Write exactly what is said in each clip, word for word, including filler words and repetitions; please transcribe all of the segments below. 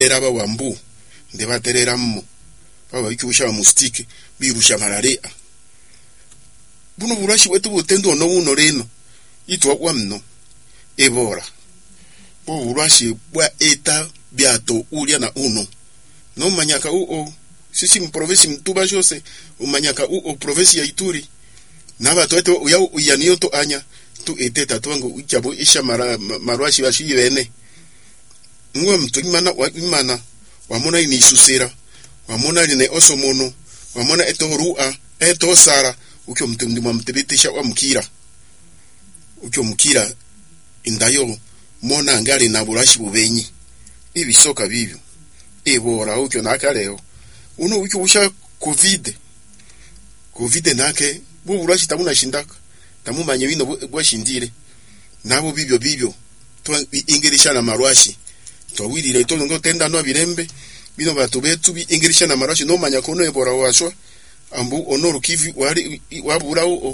era ba wambu nde baterera mmo baba bikyusha mustike birusha malaria buno burashi wetu butendo no uno reno itwa kwa mno ebora bo burashi bwa eta biato ulia na uno no manyaka uo sisi mprovinsi mtuba jose umanyaka uo provinsi ya Ituri na bato eto uya uyaniyo to anya tu eteta twango uchabo isha mara marwashi bashi bene ngwe mtu imana wa imana wamona ini susera wamona ine osomono wamona eto ru'a eto sara ukyo mtu ndimwa mtebetisha wa mukira ukyo mukira indayo mona ngale na burashi bubenyi ibisoka bibyo ebora ukyo nakaleo uno ukyo usha covid covid nake bu burashi tamuna shindaka tamumanye bino bwashindire nabo bibyo bibyo to ingilisha na marwashi to wirire to ngo tenda no birembe bino batu betu bi ingilisha na marwashi no manya kono ebora washo ambu onoru kivi wari wabura o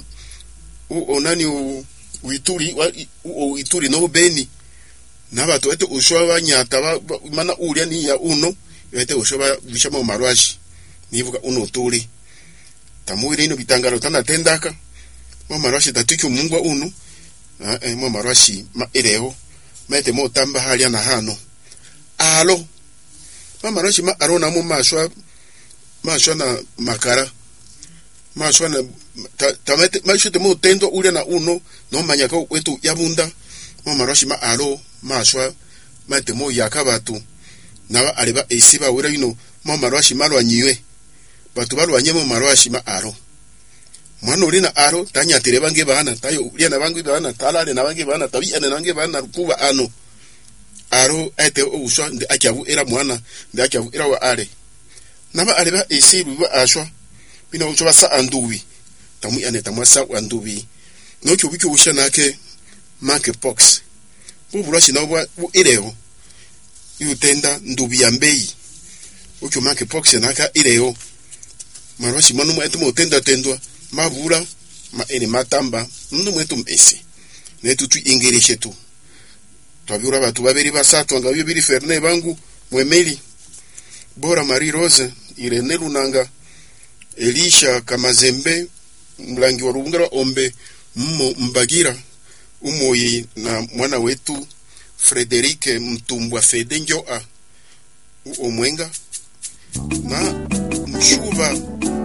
o onani o Ituri wa o Ituri no beni naba to ete ushwa banyata mana uria ni ya uno ete ushwa bishama marwashi nivuga uno turi tamuire ino bitangaro tana tendaka mo marwashi tatukyo mungwa uno na eh, mo marwashi ma ereo mete mo tamba halia na hano alo mo marwashi ma arona mo mashwa mashwa na makara mashwa na tamete mashute mo tendo uria na uno no manyaka wetu yabunda mo marwashi ma alo mashwa mete mo yakabatu na areba esiba wera ino mo marwashi malwa nyiwe batu balwanye mo marwashi ma aro mwana uri na aro tanya tere bange bana tayo uri na bange bana talale na bange bana tabi ane na bange bana kuba ano aro ete uswa ndi akyavu era mwana ndi akyavu era wa are naba areba esibu ba ashwa bino ucho basa anduwi tamu ane tamasa anduwi no kyo bikyo usha nake monkeypox bu burashi na bwa ireo yutenda ndubi ya mbei ukyo monkeypox naka ireo marwashi manu mwetu motenda tendwa mabura ma ene matamba ndu mwetu mpese netu tu ingerishe tu twabura batu babiri basatu ngabyo biri ferne bangu mwemeli bora Marie Rose Irene Lunanga Elisha Kamazembe mlangi wa Rubungara ombe mmo mbagira umoyi na mwana wetu Frederike Mtumbwa Fedenjo a omwenga na mshuva